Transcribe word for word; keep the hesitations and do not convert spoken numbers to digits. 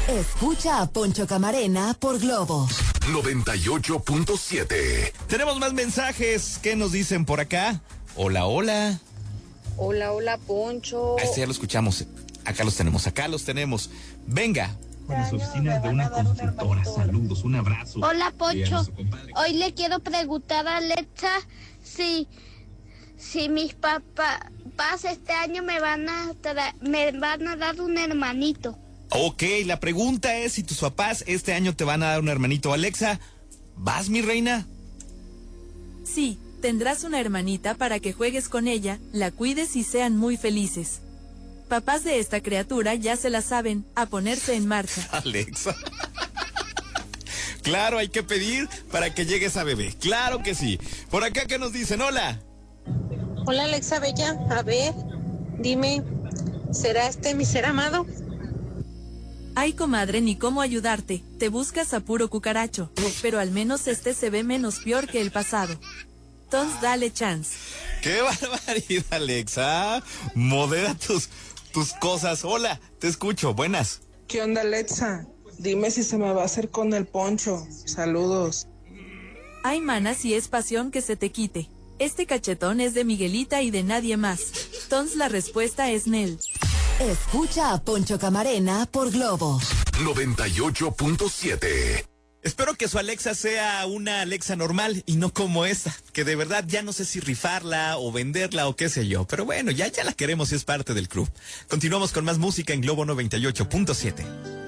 Escucha a Poncho Camarena por Globo noventa y ocho punto siete. Tenemos más mensajes. ¿Qué nos dicen por acá? Hola, hola. Hola, hola, Poncho. A este ya lo escuchamos. Acá los tenemos, acá los tenemos. Venga. Con las oficinas de una constructora. Saludos, un abrazo. Hola, Poncho. Hoy le quiero preguntar a Alexa si, si mis papás este año me van a tra- me van a dar un hermanito. Ok, la pregunta es si tus papás este año te van a dar un hermanito. Alexa, ¿vas, mi reina? Sí, tendrás una hermanita para que juegues con ella, la cuides y sean muy felices. Papás de esta criatura ya se la saben, a ponerse en marcha. Alexa. Claro, hay que pedir para que llegue esa bebé. Claro que sí. Por acá, ¿qué nos dicen? Hola. Hola, Alexa Bella. A ver, dime, ¿será este mi ser amado? Ay, comadre, ni cómo ayudarte, te buscas a puro cucaracho, pero al menos este se ve menos peor que el pasado. Entonces dale chance. ¡Qué barbaridad, Alexa! Modera tus, tus cosas. Hola, te escucho, buenas. ¿Qué onda, Alexa? Dime si se me va a hacer con el Poncho. Saludos. Ay, mana, si es pasión que se te quite. Este cachetón es de Miguelita y de nadie más. Entonces la respuesta es Nel. Escucha a Poncho Camarena por Globo noventa y ocho punto siete. Espero que su Alexa sea una Alexa normal y no como esta, que de verdad ya no sé si rifarla o venderla o qué sé yo, pero bueno, ya, ya la queremos y es parte del club. Continuamos con más música en Globo noventa y ocho punto siete.